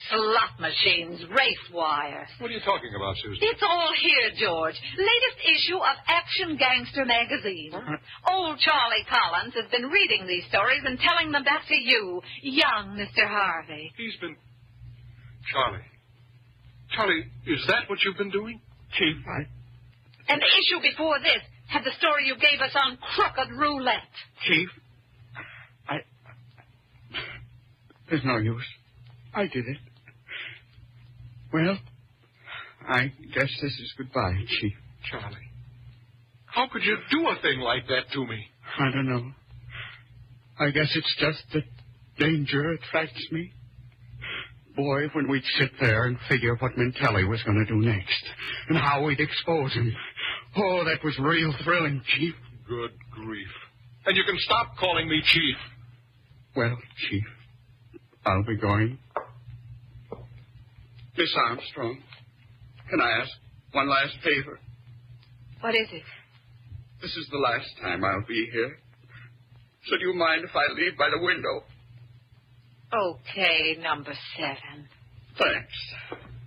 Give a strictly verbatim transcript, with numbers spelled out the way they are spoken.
Slot machines, race wires. What are you talking about, Susan? It's all here, George. Latest issue of Action Gangster magazine. Huh? Old Charlie Collins has been reading these stories and telling them back to you, young Mister Harvey. He's been... Charlie. Charlie, is that what you've been doing? Chief, I... And the issue before this had the story you gave us on crooked roulette. Chief, I... There's no use. I did it. Well, I guess this is goodbye, Chief. Charlie, how could you do a thing like that to me? I don't know. I guess it's just that danger attracts me. Boy, when we'd sit there and figure what Mintelli was going to do next, and how we'd expose him. Oh, that was real thrilling, Chief. Good grief. And you can stop calling me Chief. Well, Chief, I'll be going. Miss Armstrong, can I ask one last favor? What is it? This is the last time I'll be here. So do you mind if I leave by the window? Okay, number seven. Thanks.